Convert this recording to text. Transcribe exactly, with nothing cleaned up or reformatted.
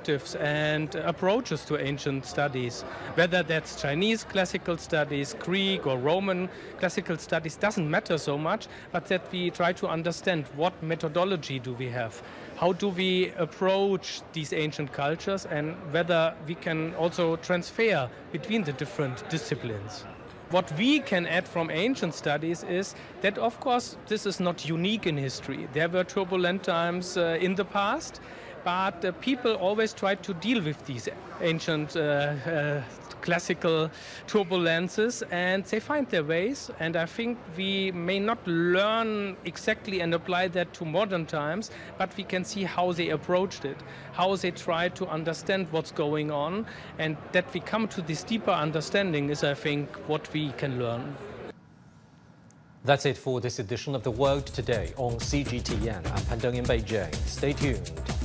perspectives and approaches to ancient studies, whether that's Chinese classical studies, Greek or Roman classical studies, doesn't matter so much, but that we try to understand what methodology do we have, how do we approach these ancient cultures, and whether we can also transfer between the different disciplines. What we can add from ancient studies is that, of course, this is not unique in history. There were turbulent times uh, in the past, but uh, people always tried to deal with these ancient uh, uh, classical turbulences, and they find their ways. And I think we may not learn exactly and apply that to modern times, but we can see how they approached it, how they tried to understand what's going on, and that we come to this deeper understanding is, I think, what we can learn. That's it for this edition of The World Today on C G T N. I'm Pan Deng in Beijing. Stay tuned.